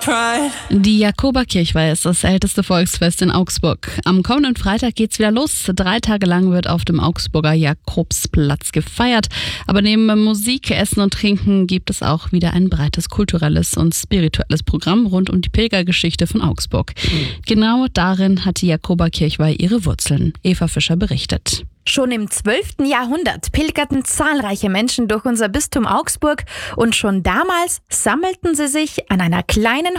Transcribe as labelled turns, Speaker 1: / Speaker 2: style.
Speaker 1: Die Jakoberkirchweih ist das älteste Volksfest in Augsburg. Am kommenden Freitag geht's wieder los. 3 Tage lang wird auf dem Augsburger Jakobsplatz gefeiert. Aber neben Musik, Essen und Trinken gibt es auch wieder ein breites kulturelles und spirituelles Programm rund um die Pilgergeschichte von Augsburg. Genau darin hat die Jakoberkirchweih ihre Wurzeln. Eva Fischer berichtet.
Speaker 2: Schon im 12. Jahrhundert pilgerten zahlreiche Menschen durch unser Bistum Augsburg und schon damals sammelten sie sich an einer kleinen